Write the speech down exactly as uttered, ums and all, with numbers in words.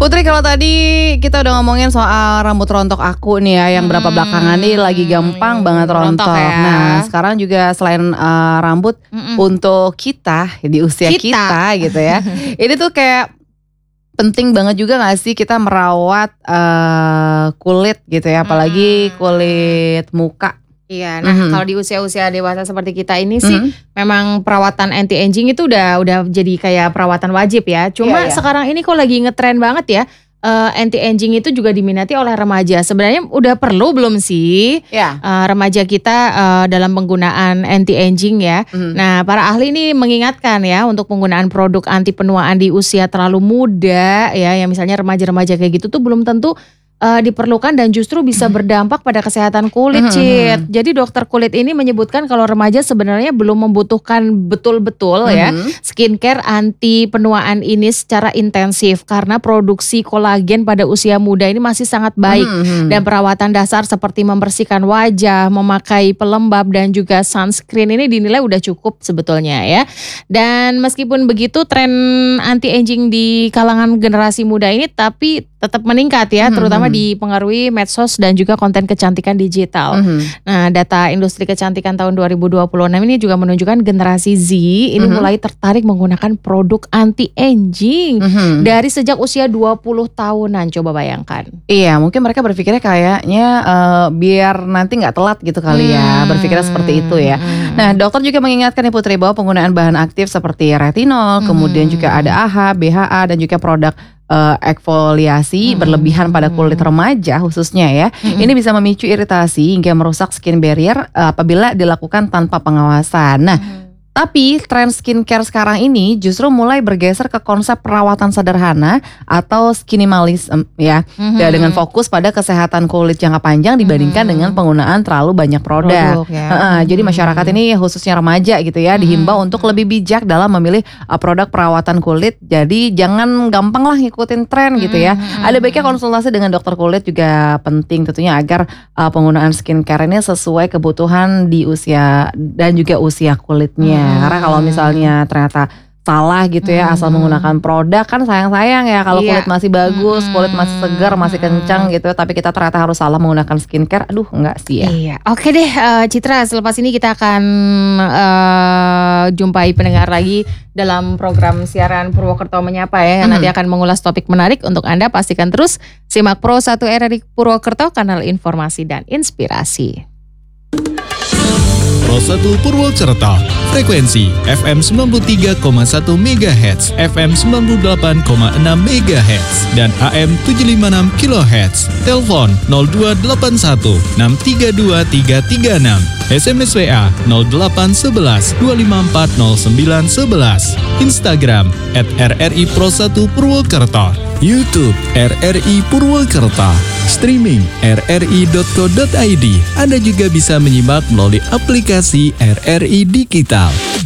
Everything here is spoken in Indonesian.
Putri, kalau tadi kita udah ngomongin soal rambut rontok aku nih ya, yang berapa belakangan nih lagi gampang banget rontok. rontok ya. Nah, sekarang juga selain uh, rambut Mm-mm. untuk kita di usia kita, Kita. gitu ya, ini tuh kayak penting banget juga gak sih kita merawat uh, kulit gitu ya, apalagi Mm-mm. kulit muka. Iya, nah Mhm. kalau di usia-usia dewasa seperti kita ini sih Mhm. memang perawatan anti aging itu udah udah jadi kayak perawatan wajib ya. Cuma Iya, iya. sekarang ini kok lagi ngetren banget ya. eh, anti aging itu juga diminati oleh remaja. Sebenarnya udah perlu belum sih Ya. eh, remaja kita eh, dalam penggunaan anti aging ya. Mhm. Nah, para ahli ini mengingatkan ya untuk penggunaan produk anti penuaan di usia terlalu muda ya, yang misalnya remaja-remaja kayak gitu tuh belum tentu eh, diperlukan dan justru bisa berdampak pada kesehatan kulit, Mhm, Cit. mhm. Jadi dokter kulit ini menyebutkan kalau remaja sebenarnya belum membutuhkan betul-betul ya Mhm. skincare anti penuaan ini secara intensif karena produksi kolagen pada usia muda ini masih sangat baik. Mhm. Dan perawatan dasar seperti membersihkan wajah, memakai pelembab dan juga sunscreen ini dinilai udah cukup sebetulnya ya. Dan meskipun begitu tren anti aging di kalangan generasi muda ini tapi tetap meningkat ya, Mhm, terutama mhm. dipengaruhi medsos dan juga konten kecantikan digital. Mhm. Nah, data industri kecantikan tahun dua ribu dua puluh enam ini juga menunjukkan generasi Z ini Mhm. mulai tertarik menggunakan produk anti aging Mhm. dari sejak usia dua puluh tahunan, coba bayangkan. Iya, mungkin mereka berpikirnya kayaknya eh, biar nanti nggak telat gitu kali ya, Hmm, berpikirnya seperti itu ya. hmm. Nah, dokter juga mengingatkan nih Putri bahwa penggunaan bahan aktif seperti retinol, kemudian juga Hmm. ada A H, B H A dan juga produk eh, eksfoliasi Hmm. berlebihan pada kulit remaja khususnya ya. Hmm. Ini bisa memicu iritasi hingga merusak skin barrier eh, apabila dilakukan tanpa pengawasan. Nah, tapi tren skincare sekarang ini justru mulai bergeser ke konsep perawatan sederhana atau skinimalism ya. Mhm. Ya, dengan fokus pada kesehatan kulit jangka panjang dibandingkan Mhm. dengan penggunaan terlalu banyak produk. Produk ya. Heeh, jadi Mhm. masyarakat ini khususnya remaja gitu ya, Mhm. dihimbau untuk lebih bijak dalam memilih uh, produk perawatan kulit. Jadi jangan gampang lah ngikutin tren gitu ya. Mhm. Ada baiknya konsultasi dengan dokter kulit juga penting tentunya agar uh, penggunaan skincare ini sesuai kebutuhan di usia dan juga usia kulitnya. Mhm. Karena kalau misalnya ternyata salah gitu ya, asal Mhm. menggunakan produk kan sayang-sayang ya kalau Iya. kulit masih bagus, kulit masih Mhm. segar, masih kencang gitu, tapi kita ternyata harus salah menggunakan skincare. Aduh, enggak sih ya. Iya, oke deh eh, Citra. Selepas ini kita akan eh, jumpai pendengar lagi dalam program siaran Purwokerto Menyapa ya, yang Mhm. nanti akan mengulas topik menarik untuk Anda. Pastikan terus simak Pro satu R R I Purwokerto, kanal informasi dan inspirasi. Pro satu Purwokerto, frekuensi F M sembilan puluh tiga koma satu megahertz, F M sembilan puluh delapan koma enam megahertz, dan A M tujuh ratus lima puluh enam kilohertz. Telepon nol dua delapan satu enam tiga dua tiga tiga enam. S M S W A nol delapan satu satu dua lima empat nol sembilan satu satu. Instagram at R R I Pro satu Purwokerto. YouTube R R I Purwokerto. Streaming r r i dot co dot i d. Anda juga bisa menyimak melalui aplikasi R R I Digital.